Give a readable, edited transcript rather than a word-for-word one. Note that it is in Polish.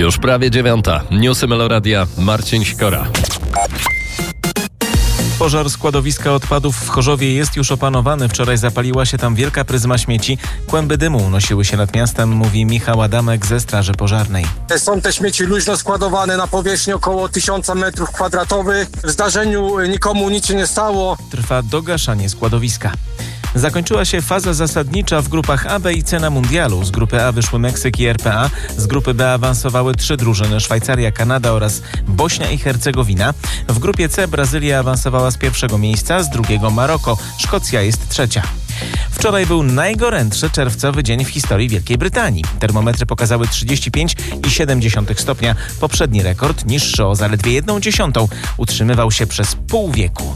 Już prawie 9:00. Newsy Meloradia, Marcin Sikora. Pożar składowiska odpadów w Chorzowie jest już opanowany. Wczoraj zapaliła się tam wielka pryzma śmieci. Kłęby dymu unosiły się nad miastem, mówi Michał Adamek ze Straży Pożarnej. Są te śmieci luźno składowane na powierzchni około 1000 m2. W zdarzeniu nikomu nic się nie stało. Trwa dogaszanie składowiska. Zakończyła się faza zasadnicza w grupach A, B i C na mundialu. Z grupy A wyszły Meksyk i RPA. Z grupy B awansowały 3 drużyny: Szwajcaria, Kanada oraz Bośnia i Hercegowina. W grupie C Brazylia awansowała z pierwszego miejsca, z drugiego Maroko. Szkocja jest trzecia. Wczoraj był najgorętszy czerwcowy dzień w historii Wielkiej Brytanii. Termometry pokazały 35,7 stopnia. Poprzedni rekord, niższy o zaledwie 1/10, utrzymywał się przez pół wieku.